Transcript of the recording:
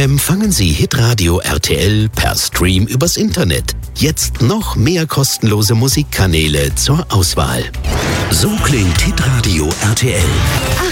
Empfangen Sie Hitradio RTL per Stream übers Internet. Jetzt noch mehr kostenlose Musikkanäle zur Auswahl. So klingt Hitradio RTL.